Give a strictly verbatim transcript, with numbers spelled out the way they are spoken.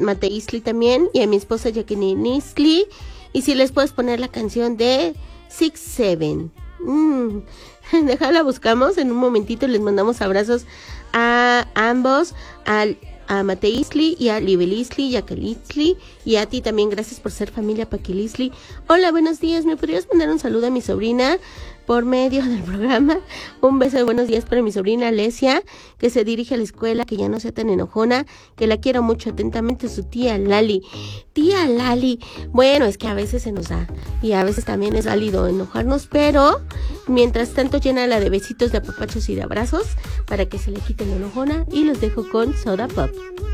Mate Isley también, y a mi esposa Jacqueline Isley. Y si les puedes poner la canción de Six Seven. Mm. Déjala, buscamos en un momentito. Les mandamos abrazos a ambos, al a Mate Isley y a Libel Isley y a Kel Isley, y a ti también, gracias por ser familia Paquil Isley. Hola, buenos días, ¿me podrías mandar un saludo a mi sobrina por medio del programa? Un beso de buenos días para mi sobrina Alesia, que se dirige a la escuela, que ya no sea tan enojona, que la quiero mucho. Atentamente, su tía Lali. Tía Lali, bueno, es que a veces se nos da, y a veces también es válido enojarnos, pero mientras tanto llénala de besitos, de apapachos y de abrazos, para que se le quite la enojona, y los dejo con Soda Pop.